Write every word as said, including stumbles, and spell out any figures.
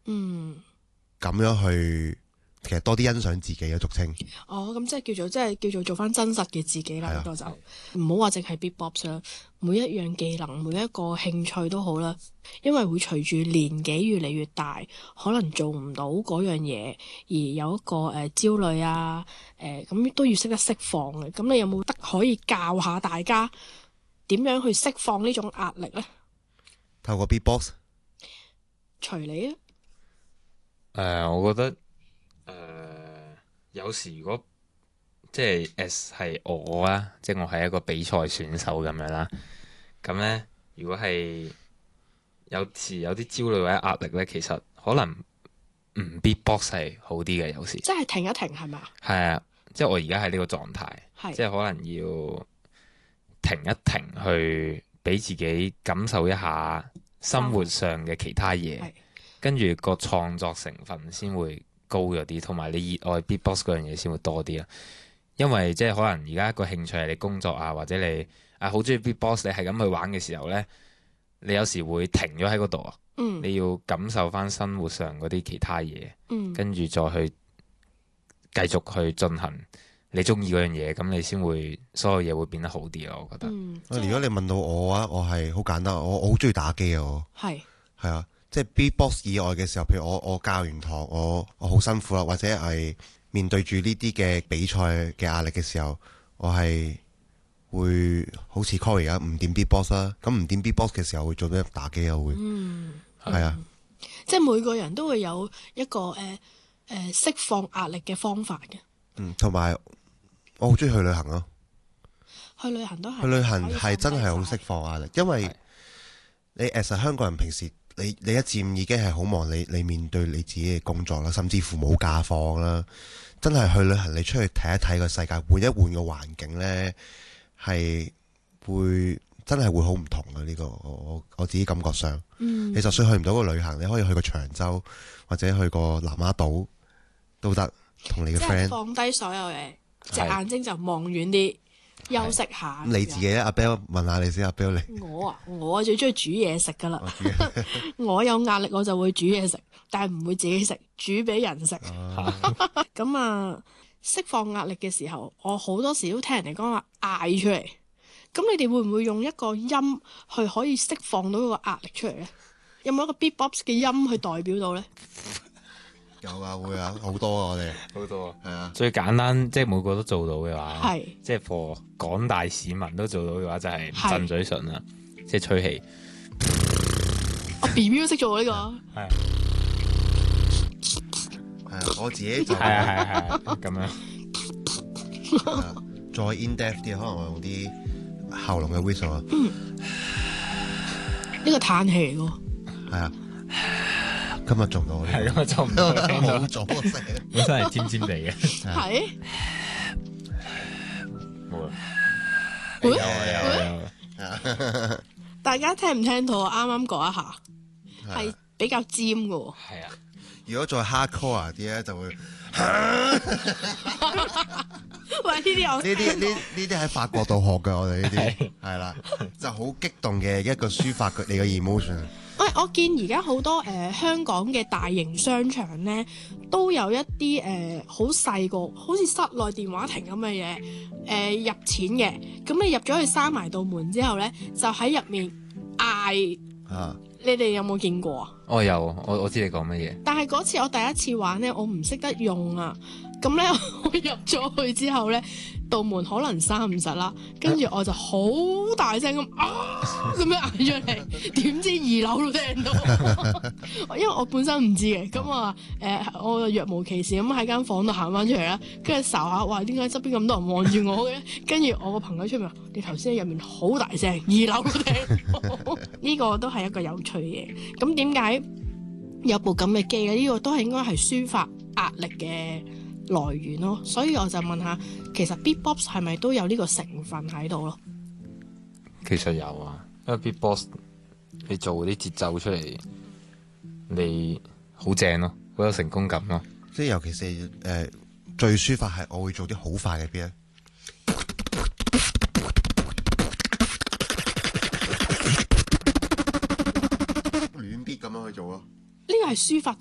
嗯， 咁樣去其實多啲欣賞自己嘅俗稱。 哦，咁即係叫做即係叫做做翻真實嘅自己啦。 係啊呢個就唔好話淨係 beatbox 啦，每一樣技能、每一個興趣都好啦，因為會隨住年紀越嚟越大，可能做唔到嗰樣嘢，而有一個誒、呃、焦慮啊，誒、呃、咁都要識得釋放嘅。咁你有冇得可以教下大家點樣去釋放呢種壓力呢？ 透過 beatbox， 隨你啊！ 誒、呃，我覺得誒、呃，有時如果即係 as 係我啦，即係我係一個比賽選手咁樣啦。咁咧，如果係有時有啲焦慮或者壓力咧，其實可能唔 beatbox 係好啲嘅。有時即係停一停係咪啊？ 係啊，即係我而家喺呢個狀態， 係即係可能要停一停，去俾自己感受一下生活上嘅其他嘢， 係跟住個創作成分先會高咗啲，同埋你熱愛 beatbox 嗰樣嘢先會多啲啊。因為即係可能而家個興趣係你工作啊，或者你啊好中意 beatbox，你係咁去玩嘅時候呢，你有時會停咗喺嗰度啊。 嗯你要感受翻生活上嗰啲其他嘢， 嗯跟住再去繼續去進行你中意嗰樣嘢，咁你先會所有嘢會變得好啲咯。我覺得嗯， 如果你問到我嘅話，我係好簡單，我我好中意打機啊，我係係啊，即係 beatbox 以外嘅時候，譬如我我教完堂，我我好辛苦啦，或者係面對住呢啲嘅比賽嘅壓力嘅時候，我係會好似 Cory 而家唔掂 beatbox 啦，咁唔掂 beatbox 嘅時候會做咩打機啊？會嗯。 係啊， 即係每個人都會有一個誒誒釋放壓力嘅方法嘅。 嗯，同埋我好中意去旅行咯。 去旅行都係去旅行可以係真係好放低晒釋放壓力，因為你其實香港人平時你你一至五已經係好忙，你你面對你自己嘅工作啦，甚至乎冇假放啦。真係去旅行，你出去睇一睇個世界，換一換個環境呢，係會真係會好唔同嘅。呢個我我我自己感覺上， 嗯你就算去唔到個旅行，你可以去個長洲或者去個南丫島都得，同你嘅即係 friend。 放低所有嘢，隻係眼睛就望遠啲，休息下。 咁你自己咧，阿 Bell 問下你先，阿 Bell 你。 我啊，我啊最中意煮嘢食噶啦我。知嘅我有壓力我就會煮嘢食，但係唔會自己食，煮俾人食。咁啊，釋放壓力嘅時候，我好多時都聽人哋講話嗌出嚟。咁你哋會唔會用一個音去可以釋放到個壓力出嚟呢？有冇一個 beatbox 嘅音去代表到呢？ 有啊，會啊，好多啊，我哋好多係啊。 最簡單，即係每個都做到嘅話， 係即係 for 廣大市民都做到嘅話，就係係震嘴唇啦，即係吹氣。 我 B B 都識做呢個。 係啊係啊，我自己就係啊係啊係啊咁樣。 係啊再 in depth 啲，可能我用啲喉嚨嘅 whistle 啊， 呢個嘆氣嚟嘅喎。 係啊，今日做唔到呢係咁啊，做唔到，聽到冇咗個聲， 本身係尖尖地嘅。 係冇啦， 喂有啊有啊有啊。 大家聽唔聽到啊？啱啱嗰一下係比較尖嘅喎。 係啊， 如果再 hardcore 啲咧，就會呢喂，呢啲我啲呢呢啲喺法國度學嘅，我哋呢啲係啦，就好激動嘅一個抒發佢你嘅 emotion。 喂，我見而家好多誒、呃、香港嘅大型商場咧，都有一啲誒好細個，好似室內電話亭咁嘅嘢，誒、呃、入錢嘅。咁你入咗去閂埋道門之後咧，就喺入面嗌。 啊！ 你哋有冇見過啊？ 我有，我我知你講乜嘢。 但係嗰次我第一次玩咧，我唔識得用啊。咁咧，我入咗去之後咧，道門可能閂唔實啦，跟住我就好大聲咁啊咁樣嗌出嚟，點知二樓都聽到，因為我本身唔知嘅，咁啊誒，我就若無其事咁喺間房度行翻出嚟啦，跟住睄下，哇！點解側邊咁多人望住我嘅？跟住我個朋友出面話：你頭先喺入面好大聲，二樓都聽到。呢個都係一個有趣嘅嘢。咁點解有部咁嘅機咧？呢個都係應該係抒發壓力嘅來源咯，所以我就問下，其實 beatbox 係咪都有呢個成分喺度咯？ 其實有啊，因為 beatbox 你做啲節奏出嚟，你好正咯，好有成功感咯。 即係尤其是誒、呃、最抒發係，我會做啲好快嘅 beat，亂 beat 咁樣去做咯。 呢個係抒發